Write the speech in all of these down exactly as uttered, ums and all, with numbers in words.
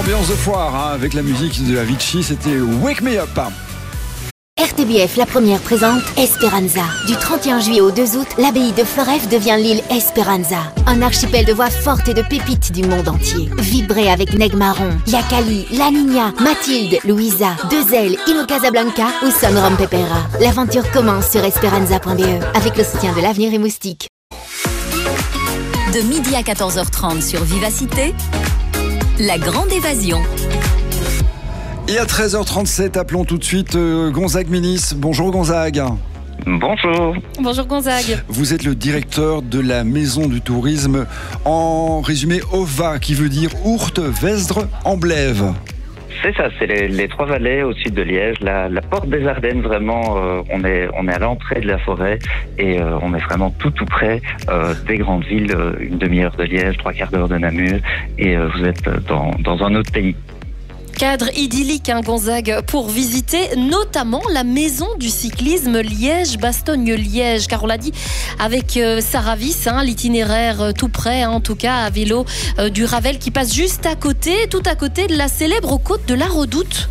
Ambiance de foire hein, avec la musique de Avicii, c'était Wake Me Up. R T B F, la première, présente Esperanza. Du trente et un juillet au deux août, l'abbaye de Floreffe devient l'île Esperanza. Un archipel de voix fortes et de pépites du monde entier. Vibrez avec Neg Marron, Yakali, La Niña, Mathilde, Louisa, Deux Ailes, Ino Casablanca ou Son Rom Pepera. L'aventure commence sur esperanza point b e avec le soutien de l'Avenir et Moustique. De midi à quatorze heures trente sur Vivacité, la grande évasion. Et à treize heures trente-sept, appelons tout de suite euh, Gonzague Ménis. Bonjour Gonzague. Bonjour. Bonjour Gonzague. Vous êtes le directeur de la Maison du Tourisme, en résumé O V A, qui veut dire Ourthe, Vesdre, Amblève. C'est ça, c'est les, les trois vallées au sud de Liège, la, la porte des Ardennes, vraiment, euh, on est on est à l'entrée de la forêt et euh, on est vraiment tout tout près euh, des grandes villes, euh, une demi-heure de Liège, trois quarts d'heure de Namur, et euh, vous êtes dans, dans un autre pays. Cadre idyllique, hein, Gonzague, pour visiter notamment la maison du cyclisme Liège-Bastogne-Liège, car on l'a dit avec euh, Sarah Wyss, hein, l'itinéraire euh, tout près, hein, en tout cas à vélo euh, du Ravel, qui passe juste à côté, tout à côté de la célèbre côte de la Redoute.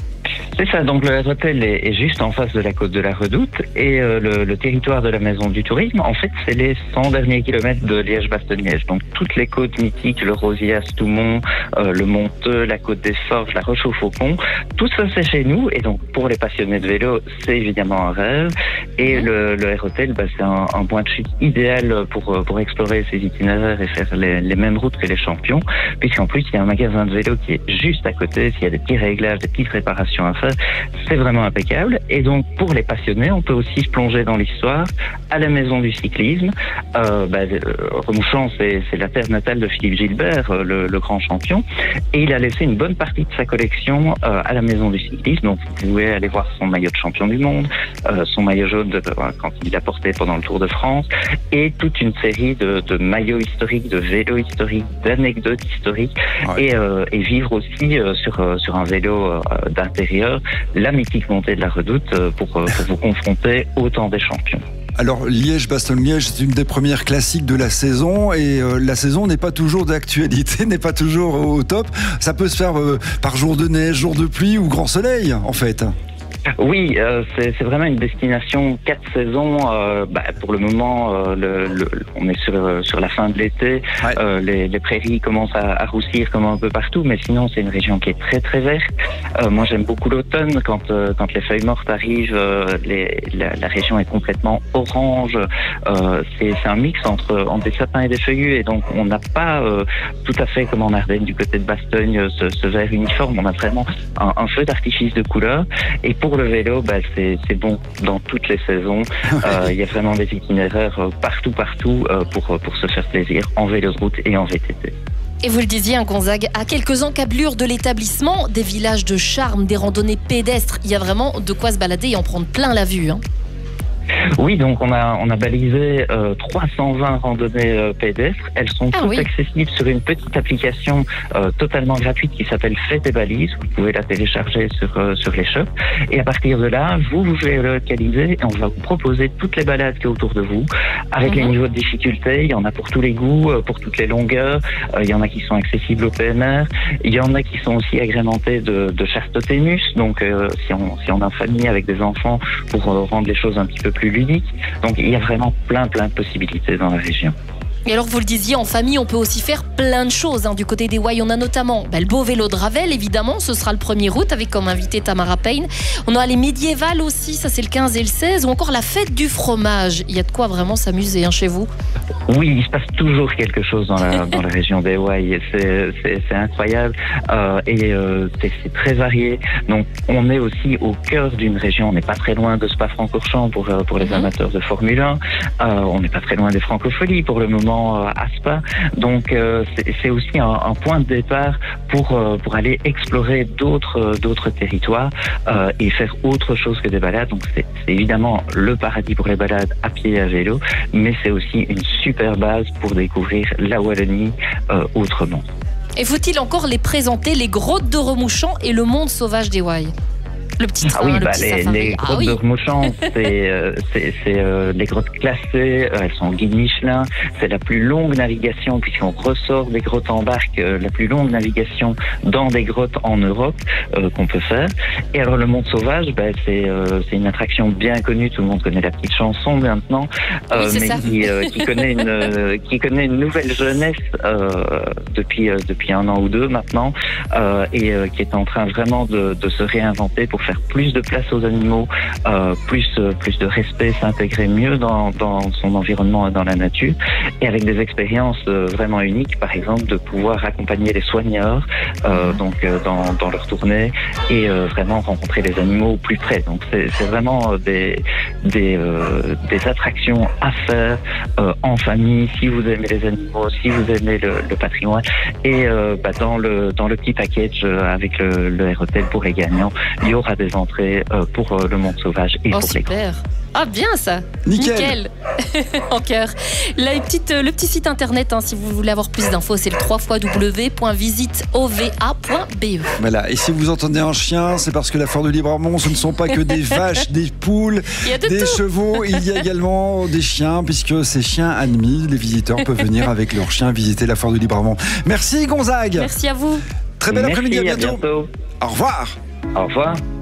C'est ça, donc le hôtel est, est juste en face de la côte de la Redoute et euh, le, le territoire de la Maison du Tourisme, en fait, c'est les cent derniers kilomètres de Liège-Bastogne-Liège. Donc toutes les côtes mythiques, le Rosias, Toumont, euh, le Monteux, la côte des Forges, la Roche-au-Faucon, tout ça c'est chez nous. Et donc pour les passionnés de vélo, c'est évidemment un rêve. Et le, le Air-Hôtel, bah, c'est un, un point de chute idéal pour, pour explorer ces itinéraires et faire les, les mêmes routes que les champions, puisqu'en plus il y a un magasin de vélo qui est juste à côté. S'il y a des petits réglages, des petites réparations à faire, c'est vraiment impeccable. Et donc pour les passionnés, on peut aussi se plonger dans l'histoire à la Maison du Cyclisme. Euh, bah, euh, Remouchamps, c'est, c'est la terre natale de Philippe Gilbert, euh, le, le grand champion, et il a laissé une bonne partie de sa collection euh, à la Maison du Cyclisme. Donc vous pouvez aller voir son maillot de champion du monde, euh, son maillot jaune de, euh, quand il l'a porté pendant le Tour de France, et toute une série de, de maillots historiques, de vélos historiques, d'anecdotes historiques, ouais. et, euh, et vivre aussi euh, sur, euh, sur un vélo euh, d'intérieur la mythique montée de la Redoute euh, pour, euh, pour vous confronter au temps des champions. Alors Liège-Bastogne-Liège, c'est une des premières classiques de la saison et euh, la saison n'est pas toujours d'actualité, n'est pas toujours au top. Ça peut se faire euh, par jour de neige, jour de pluie ou grand soleil en fait. Oui, euh, c'est, c'est vraiment une destination quatre saisons. Euh, bah, pour le moment, euh, le, le, on est sur, euh, sur la fin de l'été. Ouais. Euh, les, les prairies commencent à, à roussir comme un peu partout, mais sinon c'est une région qui est très très verte. Euh, moi j'aime beaucoup l'automne quand euh, quand les feuilles mortes arrivent. Euh, les, la, la région est complètement orange. Euh, c'est, c'est un mix entre entre des sapins et des feuillus, et donc on n'a pas euh, tout à fait comme en Ardennes du côté de Bastogne ce, ce vert uniforme. On a vraiment un, un feu d'artifice de couleurs. Et pour le vélo, bah, c'est, c'est bon dans toutes les saisons. Il euh, y a vraiment des itinéraires euh, partout, partout euh, pour, pour se faire plaisir en vélo de route et en V T T. Et vous le disiez, hein, Gonzague, à quelques encablures de l'établissement, des villages de charme, des randonnées pédestres, il y a vraiment de quoi se balader et en prendre plein la vue. Hein. Oui, donc on a on a balisé euh, trois cent vingt randonnées euh, pédestres. Elles sont ah, toutes oui. accessibles sur une petite application euh, totalement gratuite qui s'appelle Fais tes balises. Vous pouvez la télécharger sur euh, sur les shops. Et à partir de là, vous vous géolocalisez et on va vous proposer toutes les balades qu'il y a autour de vous, avec mm-hmm. les niveaux de difficulté. Il y en a pour tous les goûts, euh, pour toutes les longueurs. Euh, il y en a qui sont accessibles au P M R. Il y en a qui sont aussi agrémentés de, de Chartotémus. Donc euh, si on si on est en famille avec des enfants, pour euh, rendre les choses un petit peu plus ludique. Donc il y a vraiment plein plein de possibilités dans la région. Et alors vous le disiez, en famille on peut aussi faire plein de choses, hein. Du côté des Ouailles on a notamment bah, le beau vélo de Ravel, évidemment, ce sera le premier août avec comme invité Tamara Payne. On a les médiévales aussi, ça c'est le quinze et le seize, ou encore la fête du fromage. Il y a de quoi vraiment s'amuser, hein, chez vous. Oui, il se passe toujours quelque chose dans la, dans la région des Ouailles, c'est, c'est, c'est incroyable euh, et euh, c'est, c'est très varié. Donc on est aussi au cœur d'une région, on n'est pas très loin de Spa-Francorchamps pour, pour les amateurs de Formule un, euh, on n'est pas très loin des Francopholies pour le moment à Spa, donc euh, c'est, c'est aussi un, un point de départ pour euh, pour aller explorer d'autres d'autres territoires euh, et faire autre chose que des balades. Donc c'est, c'est évidemment le paradis pour les balades à pied et à vélo, mais c'est aussi une super base pour découvrir la Wallonie euh, autrement. Et faut-il encore les présenter, les grottes de Remouchamps et le monde sauvage des Ouailles? Le petit train, Ah oui, le bah, petit les, safari. les Ah grottes oui. de Remouchamp, c'est euh, c'est- c'est, euh, les grottes classées, euh, elles sont guide Michelin, c'est la plus longue navigation puisqu'on ressort des grottes en barque, euh, la plus longue navigation dans des grottes en Europe euh, qu'on peut faire. Et alors le Monde Sauvage, bah, c'est euh, c'est une attraction bien connue, tout le monde connaît la petite chanson maintenant, euh, Oui, c'est mais ça. qui, euh, qui connaît une euh, qui connaît une nouvelle jeunesse euh, depuis euh, depuis un an ou deux maintenant, euh, et euh, qui est en train vraiment de, de se réinventer pour faire plus de place aux animaux, euh, plus euh, plus de respect, s'intégrer mieux dans, dans son environnement et dans la nature, et avec des expériences euh, vraiment uniques, par exemple de pouvoir accompagner les soigneurs euh, donc euh, dans, dans leur tournée et euh, vraiment rencontrer les animaux au plus près. Donc c'est c'est vraiment euh, des des euh, des attractions à faire euh, en famille si vous aimez les animaux, si vous aimez le, le patrimoine, et euh, bah, dans le dans le petit package euh, avec le, le Air Hotel pour les gagnants, il y aura des entrées euh, pour euh, le Monde Sauvage et Oh, pour les grottes. super. Ah, bien ça. Nickel. En cœur. La petite, euh, le petit site internet, hein, si vous voulez avoir plus d'infos, c'est le w w w point visite o v a point b e. Voilà, et si vous entendez un chien, c'est parce que la foire de Libremont, ce ne sont pas que des vaches, des poules, Il y a de des tout. chevaux, il y a également des chiens, puisque ces chiens admis, les visiteurs peuvent venir avec leurs chiens visiter la foire de Libremont. Merci Gonzague. Merci à vous. Très bel Merci, après-midi, à à bientôt. bientôt. Au revoir. Au revoir.